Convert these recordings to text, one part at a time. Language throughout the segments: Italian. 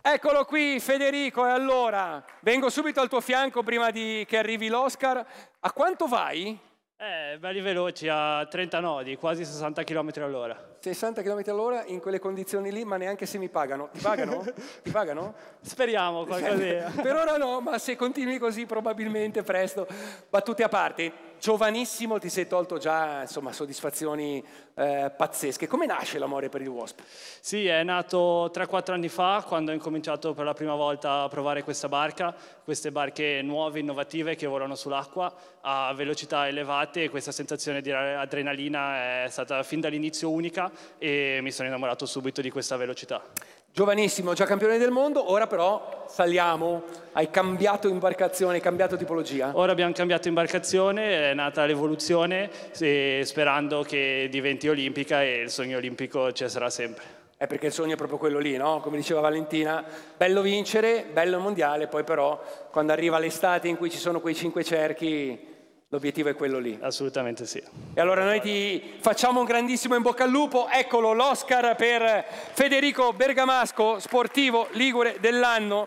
Eccolo qui Federico, e allora vengo subito al tuo fianco prima che arrivi l'Oscar. A quanto vai? Belli veloci, a 30 nodi, quasi 60 km all'ora. 60 km all'ora in quelle condizioni lì, ma neanche se mi pagano. Ti pagano? Ti pagano? Speriamo qualcosina. Per ora no, ma se continui così probabilmente presto. Battute a parte, giovanissimo, ti sei tolto già insomma soddisfazioni pazzesche. Come nasce l'amore per il Wasp? Sì, è nato 3-4 anni fa, quando ho incominciato per la prima volta a provare queste barche nuove, innovative che volano sull'acqua a velocità elevate, e questa sensazione di adrenalina è stata fin dall'inizio unica e mi sono innamorato subito di questa velocità. Giovanissimo, già campione del mondo, ora però saliamo, hai cambiato imbarcazione, hai cambiato tipologia? Ora abbiamo cambiato imbarcazione, è nata l'evoluzione, sperando che diventi olimpica, e il sogno olimpico ci sarà sempre. Perché il sogno è proprio quello lì, no? Come diceva Valentina, bello vincere, bello il mondiale, poi però quando arriva l'estate in cui ci sono quei 5 cerchi, l'obiettivo è quello lì. Assolutamente sì. E allora noi ti facciamo un grandissimo in bocca al lupo. Eccolo l'Oscar per Federico Bergamasco, sportivo ligure dell'anno.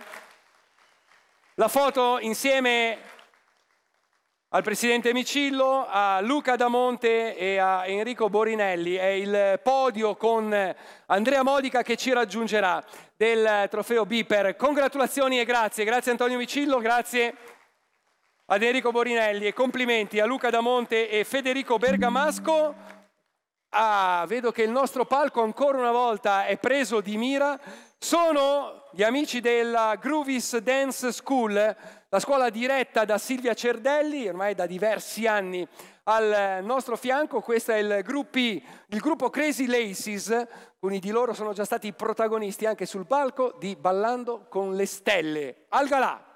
La foto insieme al presidente Micillo, a Luca Damonte e a Enrico Borinelli. È il podio con Andrea Modica che ci raggiungerà del trofeo Biper. Congratulazioni e grazie Antonio Micillo, grazie ad Enrico Borinelli e complimenti a Luca Damonte e Federico Bergamasco. Vedo che il nostro palco ancora una volta è preso di mira. Sono gli amici della Groovies Dance School, la scuola diretta da Silvia Cerdelli, ormai da diversi anni al nostro fianco. Questo è il gruppo Crazy Laces, alcuni di loro sono già stati protagonisti anche sul palco di Ballando con le Stelle. Al galà!